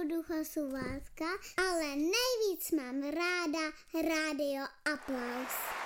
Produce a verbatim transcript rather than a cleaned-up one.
Ducha Slovácka, ale nejvíc mám ráda Rádio Aplaus.